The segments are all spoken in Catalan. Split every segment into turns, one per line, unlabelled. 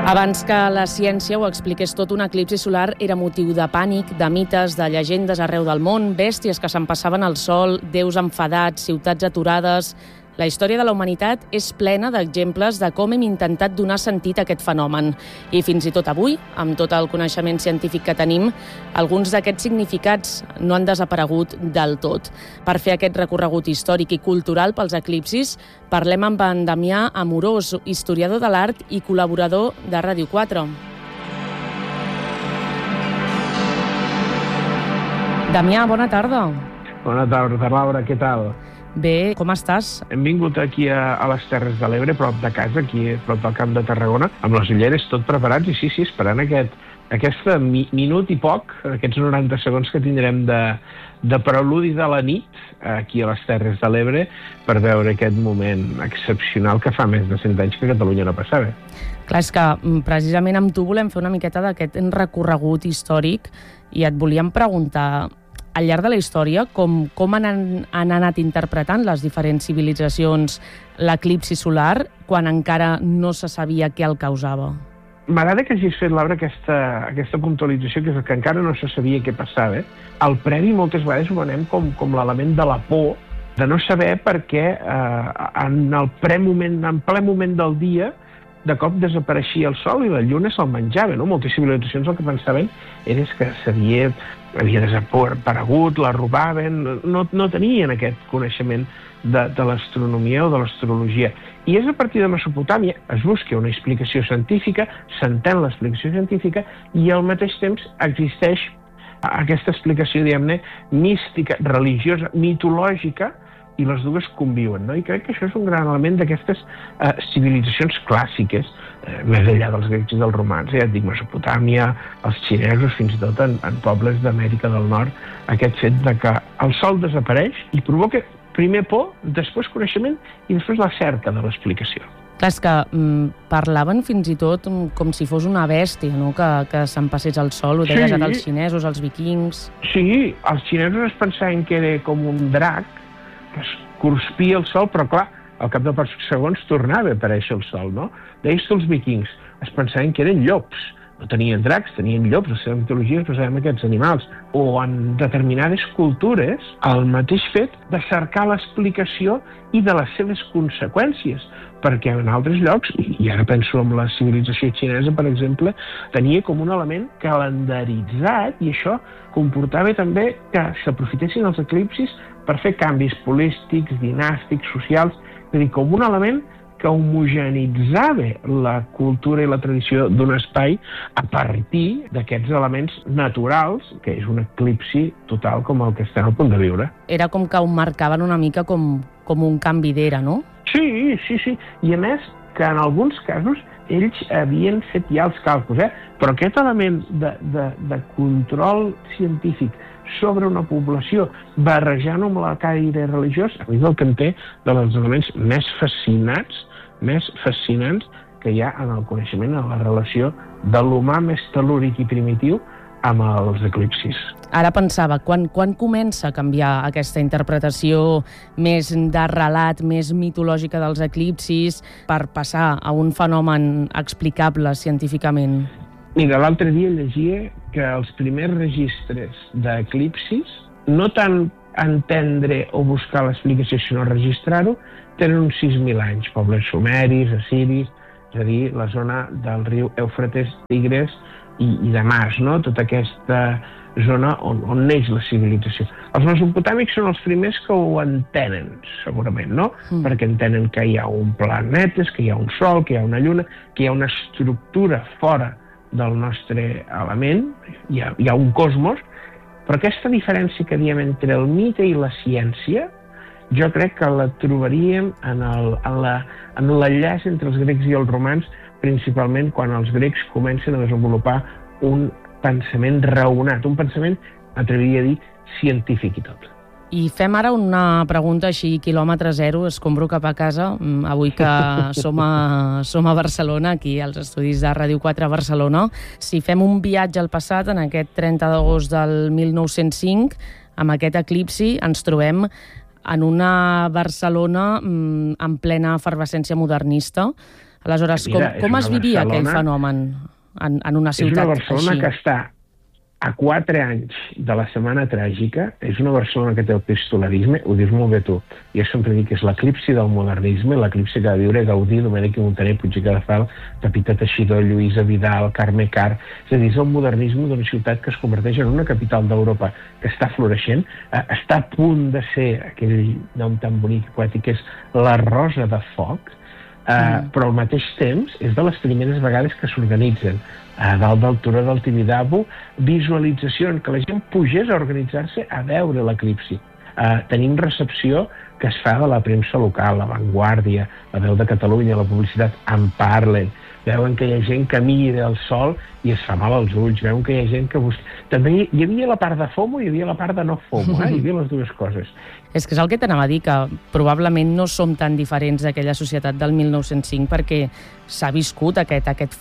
Abans que la ciència ho expliqués tot, un eclipsi solar era motiu de pànic, de mites, de llegendes arreu del món, bèsties que s'empassaven al sol, déus enfadats, ciutats aturades. La història de la humanitat és plena d'exemples de com hem intentat donar sentit a aquest fenomen. I fins i tot avui, amb tot el coneixement científic que tenim, alguns d'aquests significats no han desaparegut del tot. Per fer aquest recorregut històric i cultural pels eclipsis, parlem amb en Damià Amorós, historiador de l'art i col·laborador de Ràdio 4. Damià, bona tarda.
Bona tarda, Laura, què tal?
Bé, com estàs?
Hem vingut aquí a les Terres de l'Ebre, prop de casa, aquí prop del Camp de Tarragona, amb les ulleres tot preparats i sí, esperant aquest minut i poc, aquests 90 segons que tindrem de preludi de la nit aquí a les Terres de l'Ebre per veure aquest moment excepcional que fa més de 100 anys que a Catalunya no passava.
Clar, és que precisament amb tu volem fer una miqueta d'aquest recorregut històric i et volíem preguntar, al llarg de la història, com han anat interpretant les diferents civilitzacions l'eclipsi solar quan encara no se sabia què el causava?
M'agrada que hagis fet, Laura, aquesta puntualització, que és que encara no se sabia què passava. El previ moltes vegades ho venem com l'element de la por, de no saber per què en ple moment del dia de cop desapareixia el sol i la lluna se'l menjava, no? Moltes civilitzacions el que pensaven era que havia desaparegut, la robaven, no tenien aquest coneixement de l'astronomia o de l'astrologia. I és a partir de Mesopotàmia es busca una explicació científica, s'entén l'explicació científica i al mateix temps existeix aquesta explicació, diguem-ne, mística, religiosa, mitològica, i les dues conviuen, no? I crec que això és un gran element d'aquestes civilitzacions clàssiques, més enllà dels grecs i dels romans, ja et dic, Mesopotàmia, els xinesos, fins i tot en pobles d'Amèrica del Nord, aquest fet de que el sol desapareix i provoca primer por, després coneixement i després la cerca de l'explicació.
Clar, és que parlaven fins i tot com si fos una bèstia, no? Que s'empassés al sol, ho deies ara els xinesos, els vikings...
Sí, els xinesos es pensaven que era com un drac, que es cruspia el sol, però clar, al cap de pocs segons tornava a aparèixer el sol, no? Deies que els vikings es pensaven que eren llops, no tenien dracs, tenien llops, la seva mitologia es basava en aquests animals. O en determinades cultures, el mateix fet de cercar l'explicació i de les seves conseqüències, perquè en altres llocs, i ara penso en la civilització xinesa, per exemple, tenia com un element calendaritzat i això comportava també que s'aprofitessin els eclipsis per fer canvis polítics, dinàstics, socials, és a dir, com un element que homogenitzava la cultura i la tradició d'un espai a partir d'aquests elements naturals, que és un eclipsi total com el que estem a punt de viure.
Era com que ho marcaven una mica com un canvi d'era, no?
Sí. I a més, que en alguns casos ells havien fet ja els càlculs, però aquest element de control científic sobre una població, barrejant amb la caire religiós, a mi és el que en té dels elements més fascinants que hi ha en el coneixement, en la relació de l'humà més tel·lúric i primitiu amb els eclipsis.
Ara pensava, quan comença a canviar aquesta interpretació més de relat, més mitològica dels eclipsis per passar a un fenomen explicable científicament?
Mira, l'altre dia llegia que els primers registres d'eclipsis, no tant entendre o buscar l'explicació, sinó registrar-ho, tenen uns 6.000 anys. Pobles sumeris, assiris, és a dir, la zona del riu Eufrates, Tigres i Damas, no? Tota aquesta zona on neix la civilització. Els mesopotàmics són els primers que ho entenen, segurament, no? Perquè entenen que hi ha un planeta, que hi ha un sol, que hi ha una lluna, que hi ha una estructura fora del nostre element, hi ha un cosmos, però aquesta diferència que diem entre el mite i la ciència, jo crec que la trobaríem en l'enllaç entre els grecs i els romans, principalment quan els grecs comencen a desenvolupar un pensament raonat, un pensament, m'atreviria a dir, científic i tot.
I fem ara una pregunta així, quilòmetre zero, escombro cap a casa, avui que som a Barcelona, aquí als estudis de Ràdio 4 a Barcelona. Si fem un viatge al passat, en aquest 30 d'agost del 1905, amb aquest eclipsi, ens trobem en una Barcelona en plena efervescència modernista, Aleshores, com es vivia aquell fenomen en una ciutat així?
És una Barcelona que està a 4 anys de la Setmana Tràgica, és una Barcelona que té el pistolarisme, ho dius molt bé tu. Jo sempre dic que és l'eclipsi del modernisme, l'eclipsi que ha de viure Gaudí, Domènech i Montaner, Puig i Cadafal, Pepita Teixidor, Lluïsa Vidal, Carme Carr. És a dir, és el modernisme d'una ciutat que es converteix en una capital d'Europa que està floreixent, està a punt de ser aquell nom tan bonic i poètic que és la Rosa de Foc, però al mateix temps és de les primeres vegades que s'organitzen a dalt del turó del Tibidabo, visualitzacions, que la gent pugés a organitzar-se a veure l'eclipsi. Tenim recepció que es fa de la premsa local, La Vanguardia, La Veu de Catalunya, la publicitat en parlen, veuen que hi ha gent que mira el sol i es fa mal als ulls, veuen que hi ha gent que busca... També hi havia la part de FOMO i hi havia la part de no FOMO, hi havia les dues coses.
És que és el que t'anava a dir, que probablement no som tan diferents d'aquella societat del 1905 perquè s'ha viscut aquest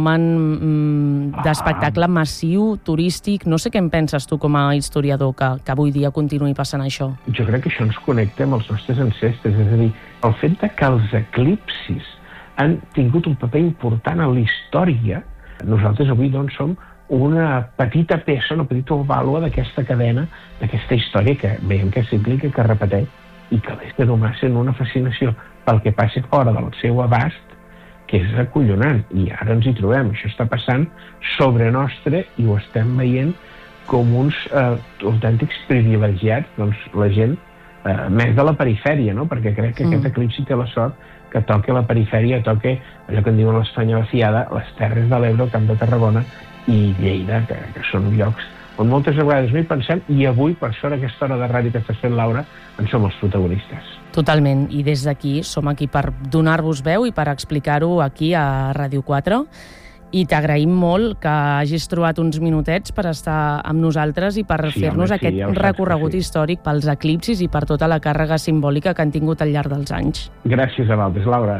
fenomen d'espectacle massiu, turístic. No sé què en penses tu com a historiador que avui dia continuï passant això.
Jo crec que això ens connecta amb els nostres ancestres, és a dir, el fet que els eclipsis han tingut un paper important en la història. Nosaltres avui doncs som una petita peça, una petita vàlua d'aquesta cadena, d'aquesta història que veiem que és cíclica, que repeteix, i que l'ésser humà sent una fascinació pel que passa fora del seu abast, que és acollonant. I ara ens hi trobem. Això està passant sobre nostre i ho estem veient com uns autèntics privilegiats, doncs la gent més de la perifèria, no? Perquè crec que aquest eclipsi té la sort que toca la perifèria, toca allò que en diuen l'Espanya vaciada, les Terres de l'Ebre, el Camp de Tarragona i Lleida, que són llocs on moltes vegades no hi pensem, i avui, per sort, aquesta hora de ràdio que estàs fent, Laura, en som els protagonistes.
Totalment, i des d'aquí som aquí per donar-vos veu i per explicar-ho aquí a Ràdio 4, i t'agraïm molt que hagis trobat uns minutets per estar amb nosaltres i per fer-nos aquest recorregut històric pels eclipsis i per tota la càrrega simbòlica que han tingut al llarg dels anys.
Gràcies a vosaltres, Laura.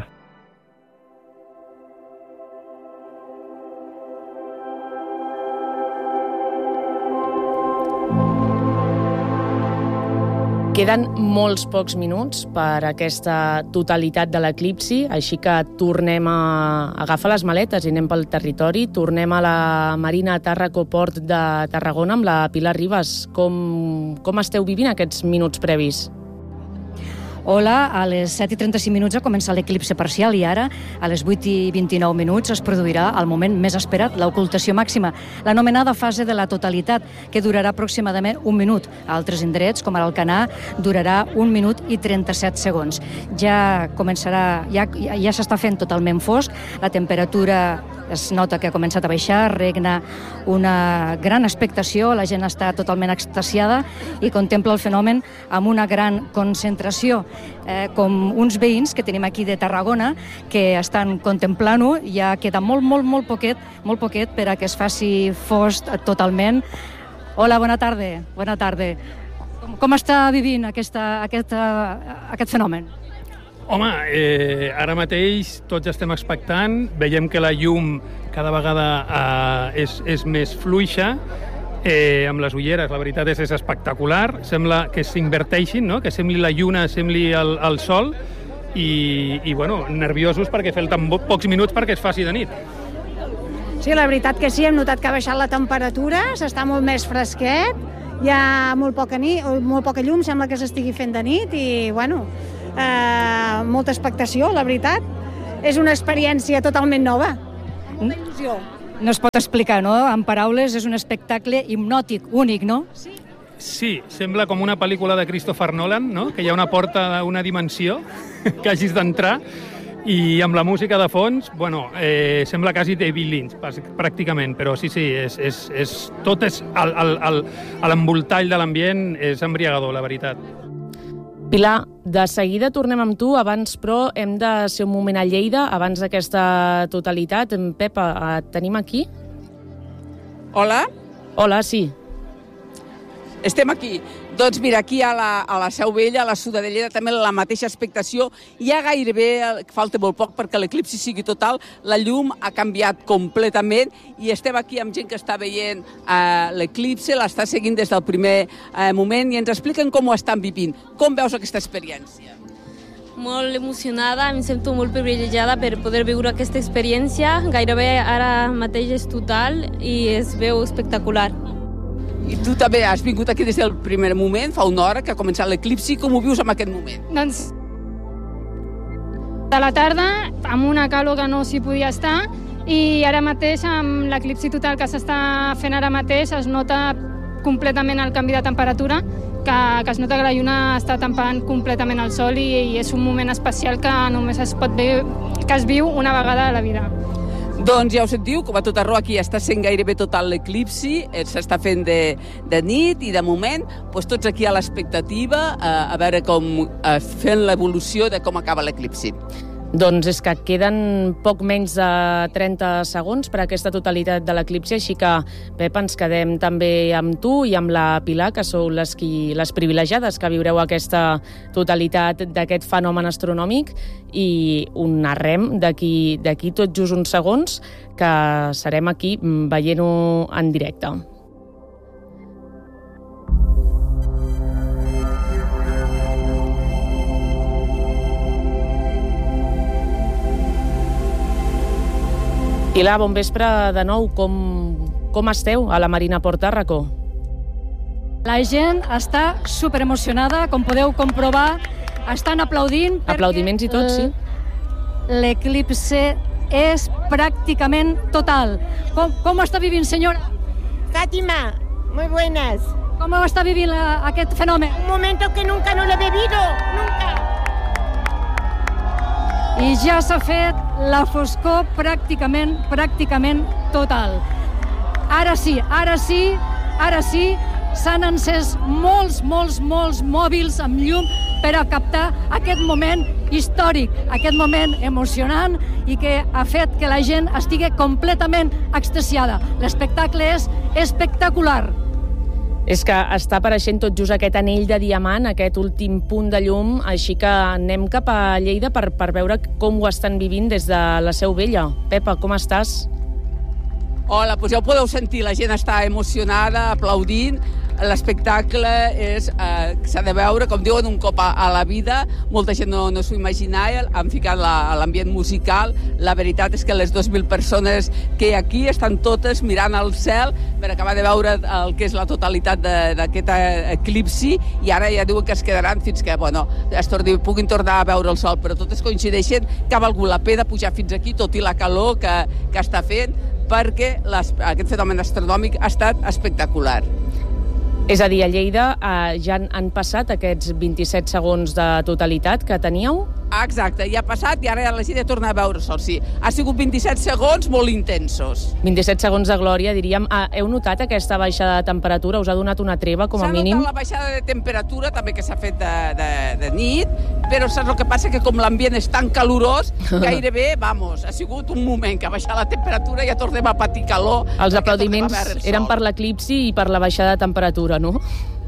Queden molts pocs minuts per aquesta totalitat de l'eclipsi, així que tornem a agafar les maletes i anem pel territori. Tornem a la Marina Tàrraco Port de Tarragona amb la Pilar Ribas. Com esteu vivint aquests minuts previs?
Hola, a les 7:35 minuts ha començat l'eclipsi parcial i ara, a les 8:29 minuts, es produirà el moment més esperat, l'ocultació màxima, l'anomenada fase de la totalitat, que durarà aproximadament 1 minut. A altres indrets, com ara Alcanar, durarà 1 minut i 37 segons. Ja s'està fent totalment fosc, la temperatura es nota que ha començat a baixar, regna una gran expectació, la gent està totalment extasiada i contempla el fenomen amb una gran concentració, com uns veïns que tenim aquí de Tarragona que estan contemplant-ho. Ja queda molt poquet per a que es faci fosc totalment. Hola, bona tarda. Bona tarda. Com està vivint aquest fenomen?
Home, ara mateix tots estem expectant, veiem que la llum cada vegada és més fluixa, amb les ulleres, la veritat és espectacular, sembla que s'inverteixin, no? Que sembli la lluna, sembli el sol, i bueno, nerviosos perquè falten pocs minuts perquè es faci de nit.
Sí, la veritat que sí, hem notat que ha baixat la temperatura, s'està molt més fresquet, hi ha molt poca llum, sembla que s'estigui fent de nit i, bueno, molta expectació, la veritat. És una experiència totalment nova. Molta il·lusió.
No es pot explicar, no? En paraules, és un espectacle hipnòtic, únic, no?
Sí, sembla com una pel·lícula de Christopher Nolan, no? Que hi ha una porta d'una dimensió que hagis d'entrar i amb la música de fons, bueno, sembla quasi David Lynch, pràcticament, però sí, tot és l'envoltall de l'ambient és embriagador, la veritat.
Pilar, de seguida tornem amb tu, abans però hem de ser un moment a Lleida, abans d'aquesta totalitat. Pep, et tenim aquí?
Hola.
Hola, sí.
Estem aquí. Doncs mira, aquí a la Seu Vella, a la Ciutadella, també la mateixa expectació. Ja gairebé, falta molt poc perquè l'eclipsi sigui total, la llum ha canviat completament i estem aquí amb gent que està veient l'eclipsi, l'està seguint des del primer moment i ens expliquen com ho estan vivint. Com veus aquesta experiència?
Molt emocionada, em sento molt privilegiada per poder viure aquesta experiència. Gairebé ara mateix és total i es veu espectacular.
I tu també has vingut aquí des del primer moment, fa una hora que ha començat l'eclipsi. Com ho vius en aquest moment?
Doncs de la tarda, amb una calor que no s'hi podia estar, i ara mateix, amb l'eclipsi total que s'està fent ara mateix, es nota completament el canvi de temperatura, que es nota que la lluna està tampant completament el sol i és un moment especial que només es pot que es viu una vegada a la vida.
Doncs ja ho sentiu, com a tot arreu aquí està sent gairebé total l'eclipsi, s'està fent de nit i de moment tots aquí a l'expectativa a veure com fent l'evolució de com acaba l'eclipsi.
Doncs és que queden poc menys de 30 segons per a aquesta totalitat de l'eclipsi, així que, Pep, ens quedem també amb tu i amb la Pilar, que sou les privilegiades que viureu aquesta totalitat d'aquest fenomen astronòmic, i un narrem d'aquí tot just uns segons, que serem aquí veient-ho en directe. Pilar, bon vespre de nou. Com esteu a la Marina Port Tàrraco?
La gent està superemocionada, com podeu comprovar. Estan aplaudint.
Aplaudiments i tot, sí.
L'eclipsi és pràcticament total. Com està vivint, senyora?
Fátima, muy buenas.
Com està vivint aquest fenomen?
Un momento que nunca no lo he vivido, nunca.
I ja s'ha fet la foscor pràcticament total. Ara sí, s'han encès molts mòbils amb llum per a captar aquest moment històric, aquest moment emocionant i que ha fet que la gent estigui completament extasiada. L'espectacle és espectacular.
És que està apareixent tot just aquest anell de diamant, aquest últim punt de llum, així que anem cap a Lleida per veure com ho estan vivint des de la Seu Vella. Pepa, com estàs?
Hola, doncs ja ho podeu sentir, la gent està emocionada, aplaudint. L'espectacle s'ha de veure, com diuen, un cop a la vida. Molta gent no s'ho imaginava, han ficat l'ambient musical. La veritat és que les 2.000 persones que hi ha aquí estan totes mirant al cel per acabar de veure el que és la totalitat d'aquest eclipsi, i ara ja diuen que es quedaran fins que puguin tornar a veure el sol, però totes coincideixen que ha valgut la pena pujar fins aquí, tot i la calor que està fent, perquè aquest fenomen astronòmic ha estat espectacular.
És a dir, a Lleida ja han passat aquests 27 segons de totalitat que teníeu?
Exacte, ja ha passat i ara la gent ja torna a veure el sol, sí. Ha sigut 27 segons molt intensos.
27 segons de glòria, diríem. Heu notat aquesta baixada de temperatura? Us ha donat una treva, com a mínim?
S'ha notat la baixada de temperatura, també, que s'ha fet de nit, però saps el que passa? Que com l'ambient és tan calorós, gairebé, ha sigut un moment que ha baixat la temperatura i ja tornem a patir calor.
Els aplaudiments eren per l'eclipsi i per la baixada de temperatura, no?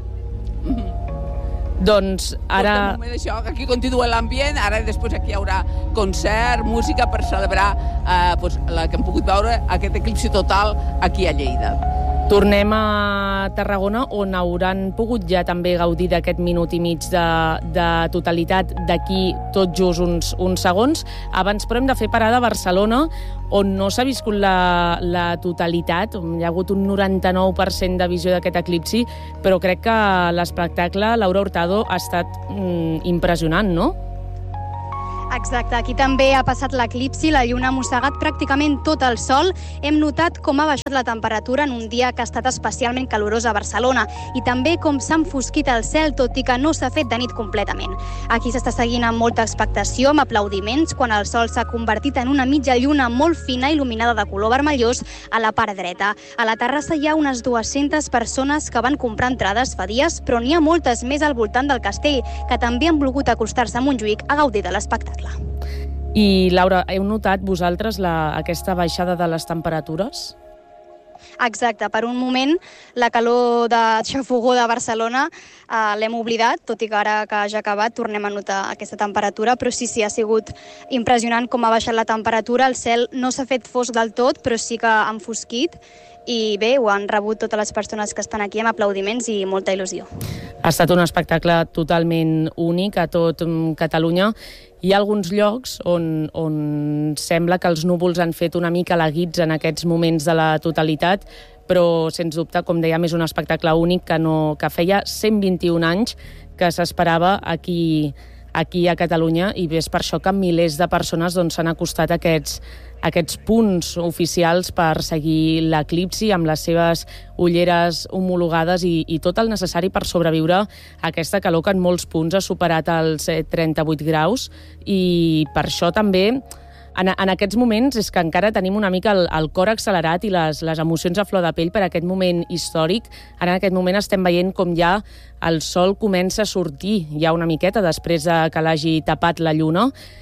Doncs ara...
De moment això, aquí continua l'ambient, ara després aquí hi haurà concert, música per celebrar la que hem pogut veure, aquest eclipsi total aquí a Lleida.
Tornem a Tarragona, on hauran pogut ja també gaudir d'aquest minut i mig de totalitat d'aquí tot just uns segons. Abans, però, hem de fer parada a Barcelona, on no s'ha viscut la totalitat. Hi ha hagut un 99% de visió d'aquest eclipsi, però crec que l'espectacle, Laura Hurtado, ha estat impressionant, no?
Exacte, aquí també ha passat l'eclipsi, la lluna ha mossegat pràcticament tot el sol. Hem notat com ha baixat la temperatura en un dia que ha estat especialment calorós a Barcelona i també com s'ha enfosquit el cel, tot i que no s'ha fet de nit completament. Aquí s'està seguint amb molta expectació, amb aplaudiments, quan el sol s'ha convertit en una mitja lluna molt fina, il·luminada de color vermellós a la part dreta. A la terrassa hi ha unes 200 persones que van comprar entrades fa dies, però n'hi ha moltes més al voltant del castell, que també han volgut acostar-se a Montjuïc a gaudir de l'espectacle.
I, Laura, heu notat vosaltres aquesta baixada de les temperatures?
Exacte, per un moment la calor de xafogó de Barcelona l'hem oblidat, tot i que ara que ja ha acabat tornem a notar aquesta temperatura, però sí, ha sigut impressionant com ha baixat la temperatura, el cel no s'ha fet fosc del tot, però sí que ha enfosquit, i bé, ho han rebut totes les persones que estan aquí amb aplaudiments i molta il·lusió.
Ha estat un espectacle totalment únic a tot Catalunya. Hi ha alguns llocs on sembla que els núvols han fet una mica la guitza en aquests moments de la totalitat, però, sens dubte, com dèiem, és un espectacle únic que feia 121 anys que s'esperava aquí a Catalunya, i és per això que milers de persones s'han acostat a aquests punts oficials per seguir l'eclipsi amb les seves ulleres homologades i tot el necessari per sobreviure a aquesta calor que en molts punts ha superat els 38 graus, i per això també en aquests moments és que encara tenim una mica el cor accelerat i les emocions a flor de pell per aquest moment històric. Ara en aquest moment estem veient com ja el sol comença a sortir ja una miqueta després que l'hagi tapat la lluna.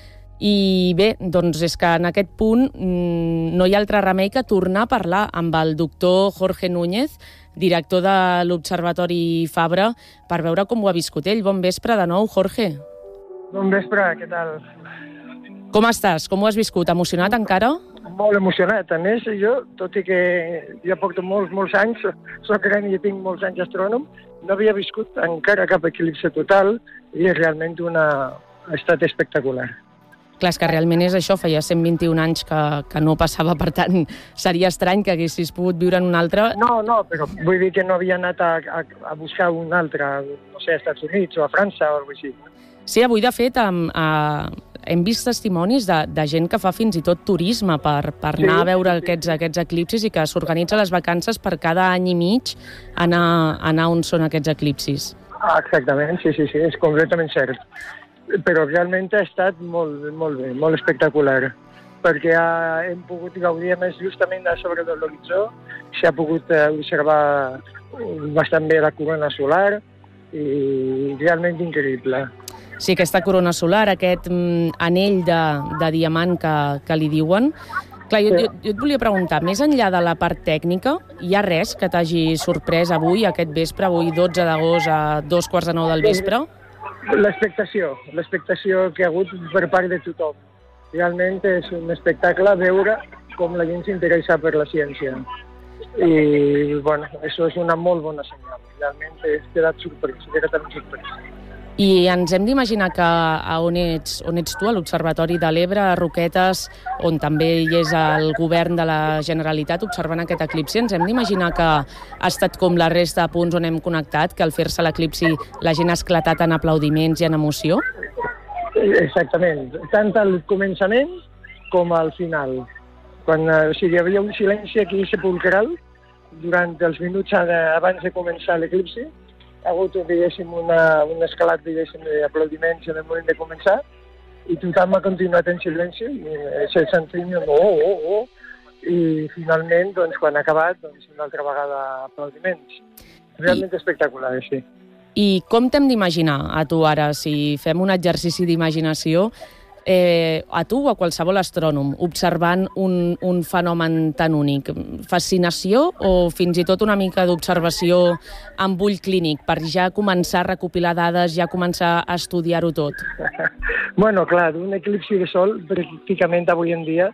I bé, doncs és que en aquest punt no hi ha altre remei que tornar a parlar amb el doctor Jorge Núñez, director de l'Observatori Fabra, per veure com ho ha viscut ell. Bon vespre de nou, Jorge.
Bon vespre, què tal?
Com estàs? Com ho has viscut? Emocionat encara?
Molt emocionat. A més, jo, tot i que ja porto molts anys, soc gran i ja tinc molts anys astrònom, no havia viscut encara cap eclipse total i realment ha estat espectacular.
Clar, és que realment és això, feia 121 anys que no passava, per tant, seria estrany que haguessis pogut viure en un altre.
No, però vull dir que no havia anat a buscar un altre, no sé, a Estats Units o a França o alguna cosa així.
Sí, avui, de fet, hem vist testimonis de gent que fa fins i tot turisme per anar a veure aquests eclipsis i que s'organitza les vacances per cada any i mig anar on són aquests eclipsis.
Exactament, sí, és completament cert. Però realment ha estat molt bé, molt espectacular, perquè hem pogut gaudir més justament a sobre de l'horitzó, s'ha pogut observar bastant bé la corona solar i realment increïble.
Sí, aquesta corona solar, aquest anell de diamant que li diuen. Clar, jo et volia preguntar, més enllà de la part tècnica, hi ha res que t'hagi sorprès avui, aquest vespre, avui 12 d'agost a 2:45 del vespre?
L'expectació que hi ha hagut per part de tothom. Realment és un espectacle veure com la gent s'interessa per la ciència. I, bueno, això és una molt bona senyal. Realment he quedat sorprès.
I ens hem d'imaginar que on ets tu, a l'Observatori de l'Ebre, a Roquetes, on també hi és el govern de la Generalitat observant aquest eclipsi, ens hem d'imaginar que ha estat com la resta de punts on hem connectat, que al fer-se l'eclipsi la gent ha esclatat en aplaudiments i en emoció?
Exactament, tant al començament com al final. Quan hi havia un silenci aquí sepulcral durant els minuts abans de començar l'eclipsi, ha hagut, diguéssim, un escalat, diguéssim, d'aplaudiments en el moment de començar, i tothom ha continuat en silenci, i s'ha sentit un i finalment, doncs, quan ha acabat, doncs, una altra vegada aplaudiments. Realment espectacular, sí.
I com t'hem d'imaginar a tu ara, si fem un exercici d'imaginació, a tu o a qualsevol astrònom, observant un fenomen tan únic? Fascinació o fins i tot una mica d'observació amb ull clínic per ja començar a recopilar dades, ja començar a estudiar-ho tot?
Bueno, clar, un eclipsi de sol, pràcticament avui en dia,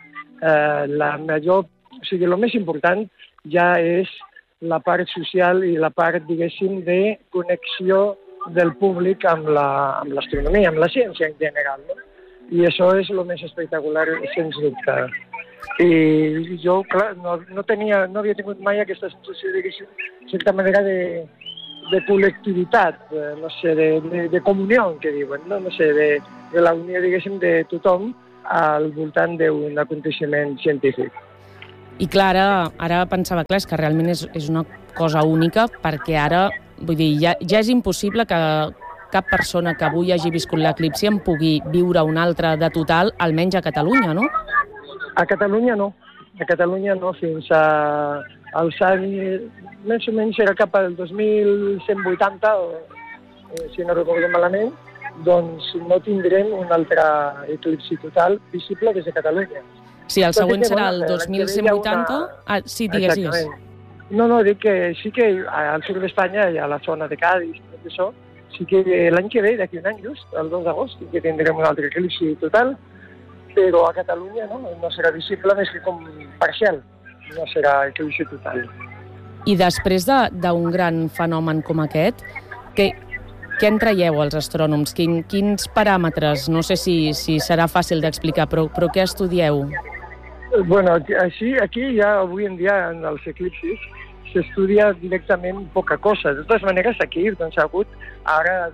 el més important ja és la part social i la part, diguéssim, de connexió del públic amb l'astronomia, amb la ciència en general, no? I això és el més espectacular, sens dubte. I jo, clar, no havia tingut mai aquesta sensació, diguéssim, de certa manera de col·lectivitat, no sé, de comunió, que diuen, no sé, de la unió, diguéssim, de tothom al voltant d'un aconteixement científic.
I clar, ara pensava, clar, és que realment és una cosa única, perquè ara, vull dir, ja és impossible que cap persona que avui hagi viscut l'eclipsi en pugui viure un altre de total, almenys a Catalunya, no?
A Catalunya no. A Catalunya no, fins als anys, més o menys era cap al 2180, si no recordo malament, doncs no tindrem un altre eclipsi total visible des de Catalunya.
Sí, el següent serà el 2180. Sí, digues.
No, dic que sí que al sud d'Espanya, a la zona de Cádiz, tot això, sí que l'any que ve, d'aquí un any just, el 2 d'agost, sí que tindrem un altre eclipsi total, però a Catalunya no serà visible més que com parcial, no serà eclipsi total.
I després d'un gran fenomen com aquest, què en traieu els astrònoms? Quins paràmetres? No sé si serà fàcil d'explicar, però què estudieu?
Bueno, aquí ja avui en dia en els eclipsis s'estudia directament poca cosa. De totes maneres, aquí doncs, ha hagut ara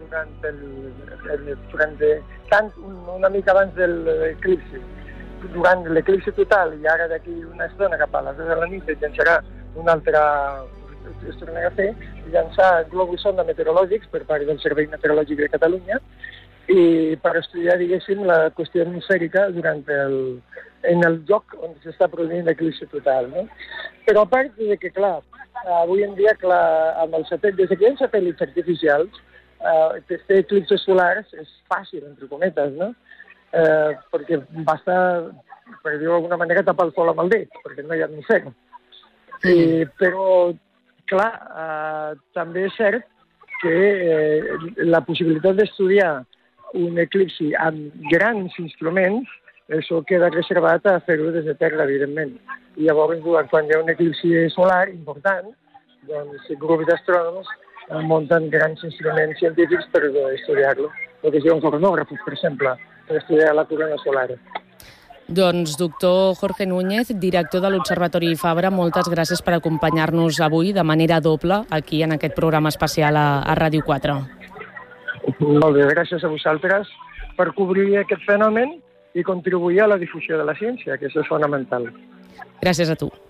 tant una mica abans de l'eclipsi, durant l'eclipsi total i ara d'aquí una estona cap a les 10 de la nit es llançarà una altra es tornarà a fer, llançar globus sonda meteorològics per part del Servei Meteorològic de Catalunya i per estudiar, diguéssim, la qüestió atmosfèrica en el lloc on s'està produint l'eclipsi total. No? Però a part de que, clar, avui en dia, amb els satèl·lits, des que hi ha satèl·lits artificials, fer eclipses solars és fàcil, entre cometes, no? Perquè basta, per dir-ho d'alguna manera, tapar el sol amb el dit, perquè no hi ha atmosfera. Però, clar, també és cert que la possibilitat d'estudiar un eclipsi amb grans instruments, això queda reservat a fer-ho des de terra, evidentment. I llavors, quan hi ha un eclipsi solar important, doncs grups d'astrònoms munten grans instruments científics per estudiar-lo. El que es diuen coronògrafos, per exemple, per estudiar la corona solar.
Doncs, doctor Jorge Núñez, director de l'Observatori Fabra, moltes gràcies per acompanyar-nos avui de manera doble aquí en aquest programa especial a Ràdio 4.
Molt bé, gràcies a vosaltres per cobrir aquest fenomen i contribuir a la difusió de la ciència, que això és fonamental.
Gràcies a tu.